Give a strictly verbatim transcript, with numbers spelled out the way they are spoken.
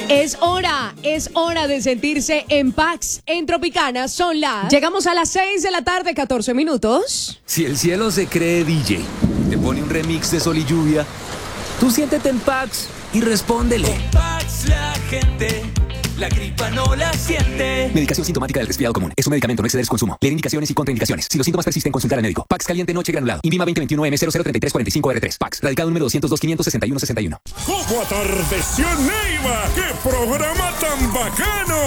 Es hora, es hora de sentirse en Pax. En Tropicana son las... Llegamos a las seis de la tarde, catorce minutos. Si el cielo se cree D J, te pone un remix de Sol y Lluvia, tú siéntete en Pax y respóndele. Con Pax la gente, la gripa no la siente. Medicación sintomática del resfriado común. Es un medicamento, no exceder su consumo. Leer indicaciones y contraindicaciones. Si los síntomas persisten, consultar al médico. Pax caliente noche granulado. Invima veinte veintiuno M cero cero treinta y tres cuarenta y cinco R tres. Pax. Radicado número doscientos dos quinientos sesenta y uno sesenta y uno. ¿Cómo atardeció Neiva? ¡Qué programa tan bacano!